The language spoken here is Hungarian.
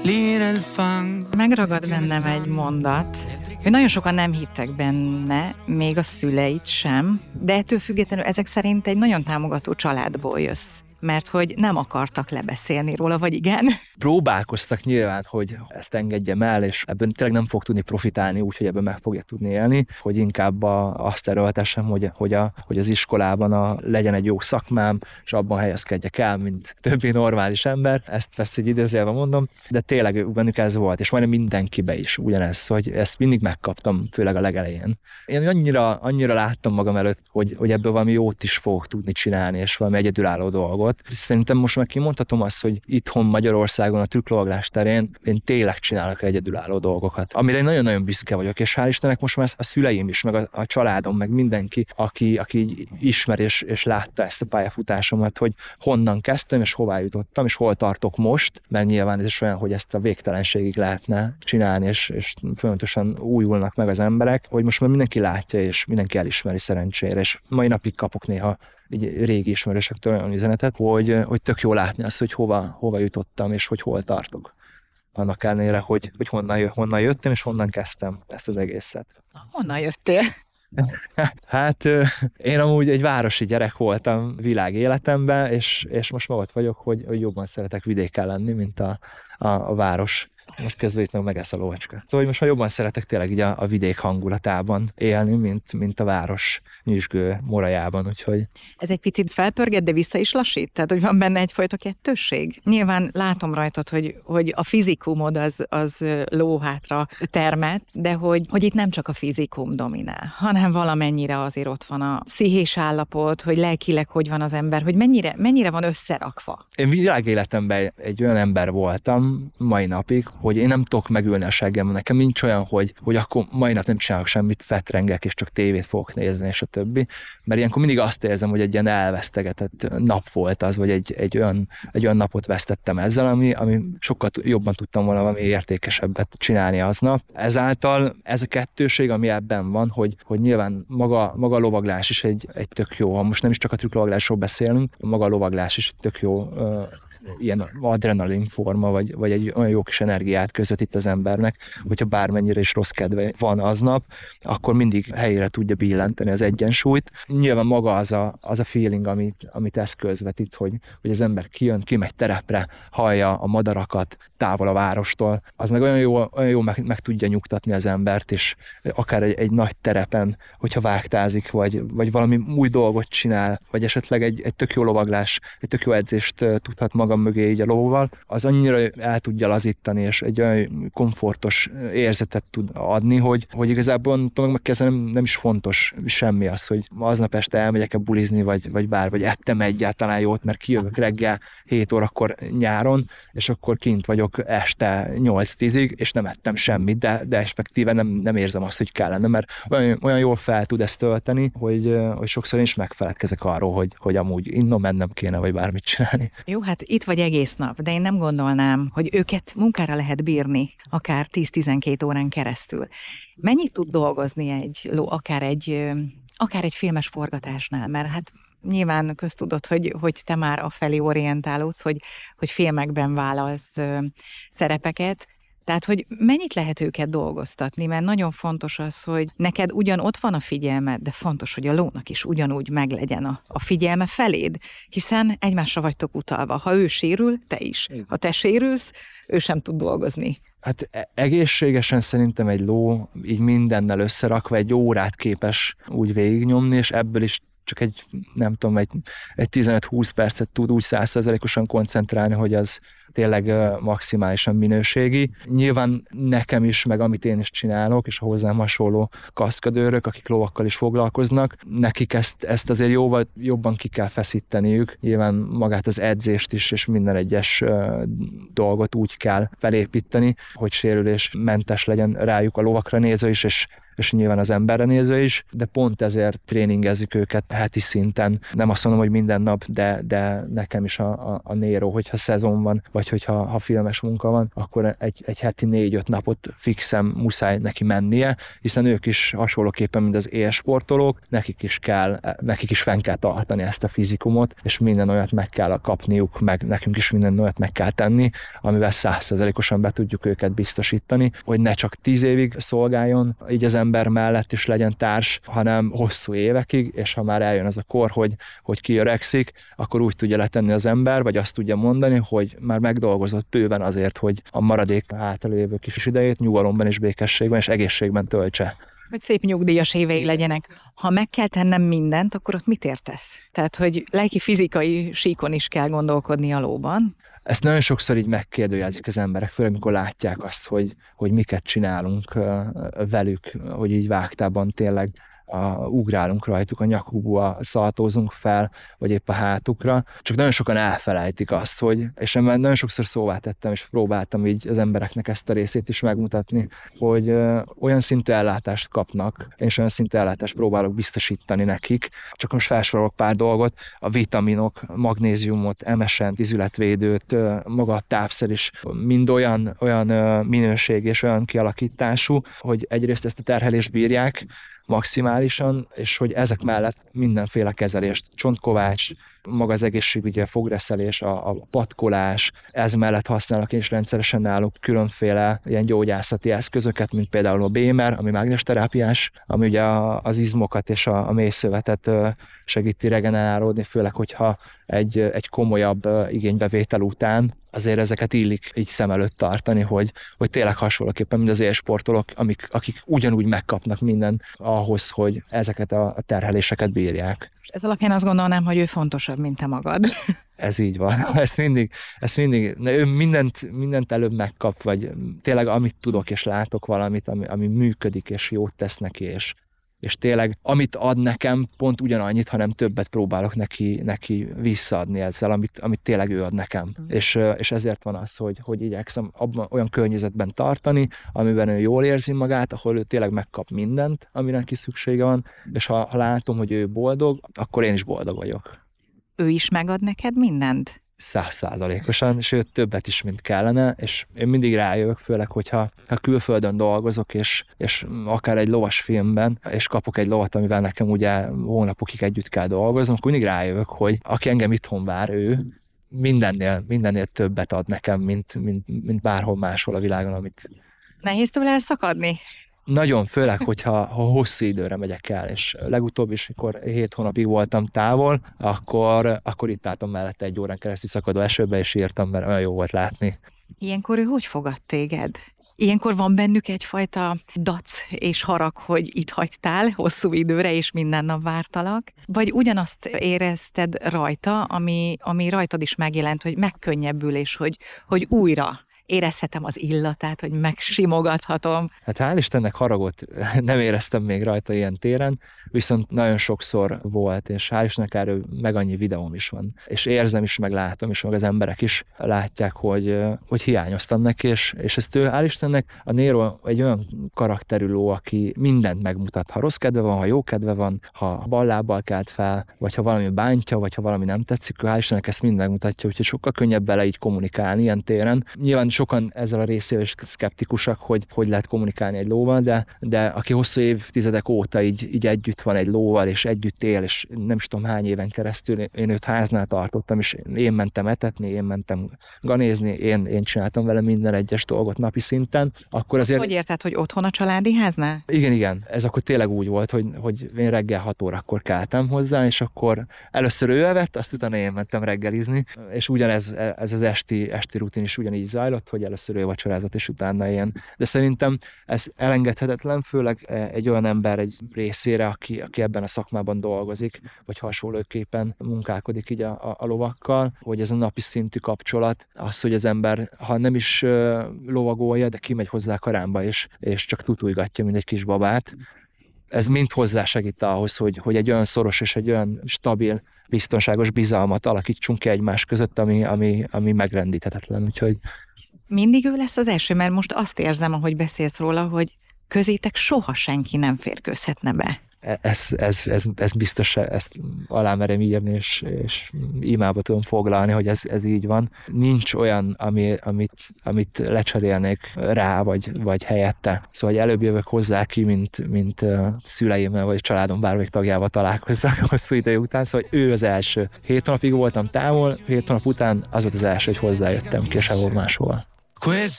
Megragad bennem egy mondat, hogy nagyon sokan nem hittek benne, még a szüleit sem, de ettől függetlenül ezek szerint egy nagyon támogató családból jössz. Mert hogy nem akartak lebeszélni róla, vagy igen? Próbálkoztak nyilván, hogy ezt engedjem el, és ebben tényleg nem fog tudni profitálni, úgyhogy ebben meg fogja tudni élni, hogy inkább azt erőltessem, hogy az iskolában legyen egy jó szakmám, és abban helyezkedjek el, mint többi normális ember. Ezt így idézőjelben mondom, de tényleg bennük ez volt, és majdnem mindenkibe is ugyanez, hogy ezt mindig megkaptam, főleg a legelején. Én annyira láttam magam előtt, hogy ebből valami jót is fogok tudni csinálni, és valami egyedülálló dolgot. Szerintem most meg kimondhatom azt, hogy itthon Magyarországon a trükklovaglás terén én tényleg csinálok egyedülálló dolgokat, amire én nagyon-nagyon büszke vagyok, és hál' Istennek most már a szüleim is, meg a családom, meg mindenki, aki ismer és látta ezt a pályafutásomat, hogy honnan kezdtem, és hová jutottam, és hol tartok most, mert nyilván ez is olyan, hogy ezt a végtelenségig lehetne csinálni, és folyamatosan újulnak meg az emberek, hogy most már mindenki látja, és mindenki elismeri szerencsére, és mai napig kapok néha így régi ismerősöktől olyan üzenetet, hogy tök jó látni azt, hogy hova jutottam, és hogy hol tartok. Annak ellenére, hogy honnan jöttem, és honnan kezdtem ezt az egészet. Honnan jöttél? Hát én amúgy egy városi gyerek voltam világ életemben, és most már ott vagyok, hogy jobban szeretek vidéken lenni, mint a város. Most közben itt megesz a lovacska. Szóval most már jobban szeretek tényleg így a vidék hangulatában élni, mint a város nyüzsgő morajában, úgyhogy... Ez egy picit felpörget, de vissza is lassít? Tehát, hogy van benne egyfajta kettősség? Nyilván látom rajtad, hogy a fizikumod az lóhátra termet, de hogy itt nem csak a fizikum dominál, hanem valamennyire azért ott van a pszichés állapot, hogy lelkileg hogy van az ember, hogy mennyire van összerakva. Én világéletemben egy olyan ember voltam mai napig, hogy én nem tudok megülni a seggemben. Nekem nincs olyan, hogy akkor mai nap nem csinálok semmit, fetrengek, és csak tévét fogok nézni, és a többi. Mert ilyenkor mindig azt érzem, hogy egy ilyen elvesztegetett nap volt az, vagy egy olyan napot vesztettem ezzel, ami sokkal jobban tudtam volna valami értékesebbet csinálni aznap. Ezáltal ez a kettőség, ami ebben van, hogy nyilván maga a lovaglás is egy tök jó, ha most nem is csak a trükklavaglásról beszélünk, maga a lovaglás is egy tök jó ilyen adrenalin forma, vagy egy olyan jó kis energiát közvetít az embernek, hogyha bármennyire is rossz kedve van aznap, akkor mindig helyére tudja billenteni az egyensúlyt. Nyilván maga az a feeling, amit ez közvetít, hogy az ember kimegy terepre, hallja a madarakat távol a várostól, az meg olyan jó meg tudja nyugtatni az embert, és akár egy nagy terepen, hogyha vágtázik, vagy valami új dolgot csinál, vagy esetleg egy tök jó lovaglás, egy tök jó edzést tudhat magam mögé így a lóval, az annyira el tudja lazítani, és egy olyan komfortos érzetet tud adni, hogy igazából nem is fontos semmi az, hogy aznap este elmegyek-e bulizni, vagy ettem egyáltalán jót, mert kijövök reggel 7 órakor nyáron, és akkor kint vagyok este 8-10-ig, és nem ettem semmit, de effektíve nem érzem azt, hogy kellene, mert olyan jól fel tud ezt tölteni, hogy sokszor én is megfeledkezek arról, hogy amúgy innom mennem kéne, vagy bármit csinálni. Jó, hát itt vagy egész nap, de én nem gondolnám, hogy őket munkára lehet bírni, akár 10-12 órán keresztül. Mennyit tud dolgozni egy ló, akár egy filmes forgatásnál? Mert hát nyilván köztudott, hogy te már afelé orientálódsz, hogy filmekben vállalsz szerepeket. Tehát, hogy mennyit lehet őket dolgoztatni, mert nagyon fontos az, hogy neked ugyan ott van a figyelmed, de fontos, hogy a lónak is ugyanúgy meglegyen a figyelme feléd, hiszen egymásra vagytok utalva. Ha ő sérül, te is. Ha te sérülsz, ő sem tud dolgozni. Hát egészségesen szerintem egy ló így mindennel összerakva egy órát képes úgy végignyomni, és ebből is csak egy 15-20 percet tud úgy 100%-osan koncentrálni, hogy az tényleg maximálisan minőségi. Nyilván nekem is, meg amit én is csinálok, és a hozzám hasonló kaszkadőrök, akik lovakkal is foglalkoznak, nekik ezt azért jóval jobban ki kell feszíteniük. Nyilván magát az edzést is, és minden egyes dolgot úgy kell felépíteni, hogy sérülésmentes legyen rájuk a lovakra nézve is, és és nyilván az emberre nézve is, de pont ezért tréningezzük őket heti szinten. Nem azt mondom, hogy minden nap, de nekem is a Nero, hogyha szezon van, vagy hogyha filmes munka van, akkor egy heti 4-5 napot fixen muszáj neki mennie, hiszen ők is hasonlóképpen, mint az élsportolók, nekik is fenn kell tartani ezt a fizikumot, és minden olyat meg kell kapniuk, meg nekünk is minden olyat meg kell tenni, amivel 100%-osan be tudjuk őket biztosítani, hogy ne csak 10 évig szolgáljon így az ember mellett is legyen társ, hanem hosszú évekig, és ha már eljön az a kor, hogy kiöregszik, akkor úgy tudja letenni az ember, vagy azt tudja mondani, hogy már megdolgozott bőven azért, hogy a maradék hátralévő kis idejét nyugalomban és békességben és egészségben töltse. Hogy szép nyugdíjas évei legyenek. Ha meg kell tennem mindent, akkor ott mit értesz? Tehát, hogy lelki-fizikai síkon is kell gondolkodni a lóban. Ezt nagyon sokszor így megkérdőjelezik az emberek, főleg amikor látják azt, hogy miket csinálunk velük, hogy így vágtában tényleg ugrálunk rajtuk, a nyakukba szaltózunk fel, vagy épp a hátukra. Csak nagyon sokan elfelejtik azt, és én már nagyon sokszor szóvá tettem, és próbáltam így az embereknek ezt a részét is megmutatni, hogy olyan szintű ellátást kapnak, én is olyan szintű ellátást próbálok biztosítani nekik. Csak most felsorolok pár dolgot, a vitaminok, magnéziumot, MSN, izületvédőt, maga a tápszer is mind olyan minőség és olyan kialakítású, hogy egyrészt ezt a terhelést bírják, maximálisan, és hogy ezek mellett mindenféle kezelést, csontkovács, maga az egészségügyi, a fogreszelés, a patkolás, ez mellett használok én is rendszeresen náluk különféle ilyen gyógyászati eszközöket, mint például a Bémer, ami mágnesterápiás, ami ugye az izmokat és a mélyszövetet segíti regenerálódni, főleg hogyha egy komolyabb igénybevétel után azért ezeket illik így szem előtt tartani, hogy tényleg hasonlóképpen, mint az élsportolók, akik ugyanúgy megkapnak minden ahhoz, hogy ezeket a terheléseket bírják. Ez alapján azt gondolnám, hogy ő fontosabb, mint te magad. Ez így van. Ezt mindig ő mindent előbb megkap, vagy tényleg amit tudok és látok valamit, ami működik és jót tesz neki, és tényleg amit ad nekem, pont ugyanannyit, hanem többet próbálok neki visszaadni ezzel, amit tényleg ő ad nekem. És ezért van az, hogy igyekszem abban olyan környezetben tartani, amiben ő jól érzi magát, ahol ő tényleg megkap mindent, amire neki szüksége van, és ha látom, hogy ő boldog, akkor én is boldog vagyok. Ő is megad neked mindent? 100%-osan, sőt többet is, mint kellene, és én mindig rájövök, főleg, hogyha külföldön dolgozok, és akár egy lovas filmben, és kapok egy lovat, amivel nekem ugye hónapokig együtt kell dolgoznom, akkor mindig rájövök, hogy aki engem itthon vár, ő mindennél többet ad nekem, mint bárhol máshol a világon, amit... Nehéz tőle elszakadni? Nagyon, főleg, hogyha hosszú időre megyek el, és legutóbb is, mikor 7 hónapig voltam távol, akkor itt álltam mellette 1 órán keresztül szakadó esőbe, és írtam, mert olyan jó volt látni. Ilyenkor ő hogy fogad téged? Ilyenkor van bennük egyfajta dac és harag, hogy itt hagytál hosszú időre, és minden nap vártalak? Vagy ugyanazt érezted rajta, ami rajtad is megjelent, hogy megkönnyebbül, és hogy újra érezhetem az illatát, hogy megsimogathatom. Hát hál' Istennek haragot nem éreztem még rajta ilyen téren, viszont nagyon sokszor volt, és hál' Istennek erről meg annyi videóm is van. És érzem is, meg látom is, meg az emberek is látják, hogy hiányoztam neki, és ezt ő, hál' Istennek, a Nero egy olyan karakterű ló, aki mindent megmutat. Ha rossz kedve van, ha jó kedve van, ha bal lábbal kelt fel, vagy ha valami bántja, vagy ha valami nem tetszik, hál' Istennek ezt mind megmutatja, úgyhogy sokkal könnyebb vele így kommunikálni ilyen téren. Nyilván sokan ezzel a részével is szkeptikusak, hogy lehet kommunikálni egy lóval, de aki hosszú évtizedek óta így együtt van egy lóval, és együtt él, és nem is tudom hány éven keresztül, én őt háznál tartottam, és én mentem etetni, én mentem ganézni, én csináltam vele minden egyes dolgot napi szinten, akkor azért... Hogy érted, hogy otthon a családi háznál? Igen. Ez akkor tényleg úgy volt, hogy én reggel 6 órakor keltem hozzá, és akkor először ő evett, azt utána én mentem reggelizni, és ugyanez az esti rutin is ugyanígy zajlott, hogy először ő vacsorázott, és utána ilyen. De szerintem ez elengedhetetlen, főleg egy olyan ember egy részére, aki ebben a szakmában dolgozik, vagy hasonlóképpen munkálkodik így a lovakkal, hogy ez a napi szintű kapcsolat, az, hogy az ember, ha nem is lovagolja, de kimegy hozzá a karámba, és csak tutujgatja, mint egy kis babát, ez mind hozzásegít ahhoz, hogy egy olyan szoros és egy olyan stabil, biztonságos bizalmat alakítsunk ki egymás között, ami megrendíthetetlen. Úgyhogy mindig ő lesz az első, mert most azt érzem, ahogy beszélsz róla, hogy közétek soha senki nem férkőzhetne be. Ez biztos, ezt alá merem írni, és imába tudom foglalni, hogy ez így van. Nincs olyan, amit lecserélnék rá, vagy helyette. Szóval előbb jövök hozzá ki, mint szüleimmel, vagy családom bármelyik tagjával találkozzak hosszú idő után. Szóval ő az első. 7 hónapig voltam távol, 7 hónap után az volt az első, hogy hozzájöttem ki, sehol máshol.